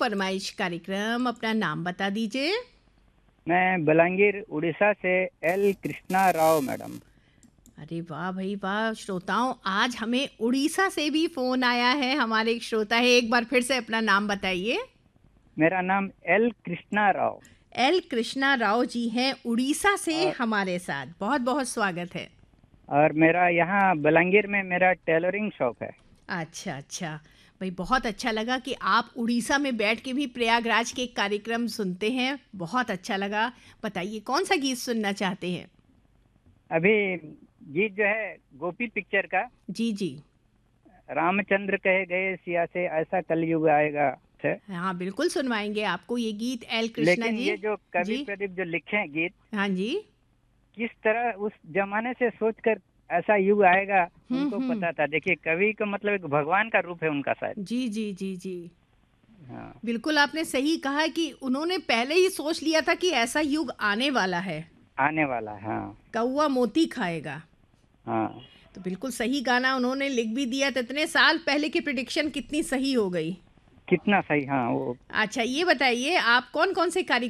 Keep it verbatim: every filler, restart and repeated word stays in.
फरमाइश कार्यक्रम, अपना नाम बता दीजिए। मैं बलांगीर उड़ीसा से एल कृष्णा राव मैडम। अरे वाह भाई वाह। श्रोताओं, आज हमें उड़ीसा से भी फोन आया है, हमारे एक श्रोता है। एक बार फिर से अपना नाम बताइए। मेरा नाम एल कृष्णा राव। एल कृष्णा राव जी हैं, उड़ीसा से और, हमारे साथ। बहुत बहुत स्वागत है। और मेरा यहाँ बलांगीर में मेरा टेलरिंग शॉप है। अच्छा अच्छा भाई, बहुत अच्छा लगा कि आप उड़ीसा में बैठ के भी प्रयागराज के कार्यक्रम सुनते हैं। बहुत अच्छा लगा। बताइए कौन सा गीत सुनना चाहते हैं? अभी गीत जो है गोपी पिक्चर का, जी जी। रामचंद्र कहे गए सिया से ऐसा कलयुग आएगा है। हाँ बिल्कुल सुनवाएंगे आपको ये गीत, एल कृष्णा लेकिन जी। ये जो कवि जी प्रदीप जो लिखे हैं गीत, हाँ जी। किस तरह उस जमाने से सोचकर ऐसा युग आएगा हम्म उनको हम्म। पता था। देखिए कवि का मतलब एक भगवान का रूप है उनका शायद। जी जी जी जी। हाँ। बिल्कुल आपने सही कहा कि उन्होंने पहले ही सोच लिया था कि ऐसा युग आने वाला है, आने वाला है। हाँ। कौवा मोती खाएगा। हाँ। तो बिल्कुल सही गाना उन्होंने लिख भी दिया। तो इतने साल पहले की प्रिडिक्शन कितनी सही हो गई। कितना सही। हाँ वो अच्छा ये बताइए, आप कौन कौन से कार्यक्रम